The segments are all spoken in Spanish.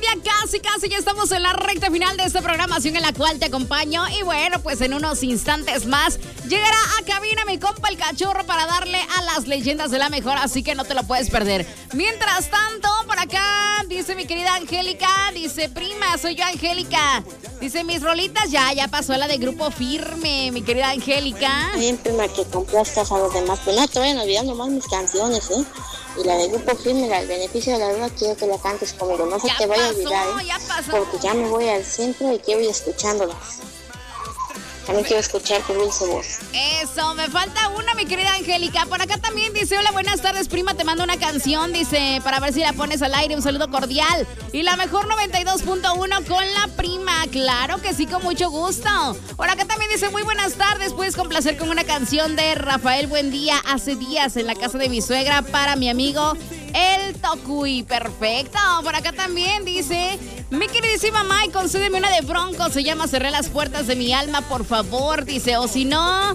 Casi ya estamos en la recta final de esta programación en la cual te acompaño. Y bueno, pues en unos instantes más llegará a cabina mi compa el Cachorro para darle a las leyendas de la mejor, así que no te lo puedes perder. Mientras tanto, por acá dice mi querida Angélica, dice: prima, soy yo, Angélica. Dice: mis rolitas ya pasó la de Grupo Firme, mi querida Angélica. Bien, prima, que complazcas a los demás, pero no te vayan olvidando más mis canciones, ¿eh? Y la de Grupo Firme, el beneficio de la duda, quiero que la cantes conmigo. No se te vaya a olvidar, ¿eh? Ya pasó. Porque ya me voy al centro y quiero ir escuchándolas. También quiero escuchar tu dulce voz. Eso, me falta una, mi querida Angélica. Por acá también dice: hola, buenas tardes, prima, te mando una canción, dice, para ver si la pones al aire. Un saludo cordial. Y la mejor 92.1 con la prima. Claro que sí, con mucho gusto. Por acá también dice: muy buenas tardes, puedes complacer con una canción de Rafael Buendía, Hace días en la casa de mi suegra, para mi amigo El Tocuy. Perfecto. Por acá también dice: mi queridísima May, concédeme una de Bronco, se llama Cerré las puertas de mi alma, por favor, dice. O si no,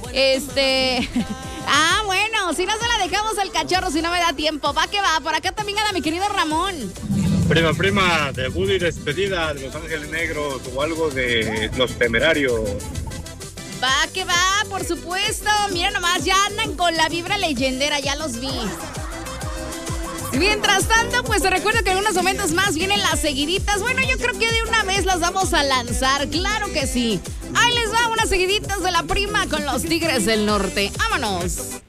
bueno, si no se la dejamos al Cachorro, si no me da tiempo. Va que va. Por acá también anda mi querido Ramón. Prima, debut y despedida de Los Ángeles Negros o algo de Los Temerarios. Va que va, por supuesto. Mira nomás, ya andan con la vibra leyendera, ya los vi. Mientras tanto, pues te recuerdo que en unos momentos más vienen las seguiditas. Bueno, yo creo que de una vez las vamos a lanzar, claro que sí. Ahí les va unas seguiditas de la prima con los Tigres del Norte. ¡Vámonos!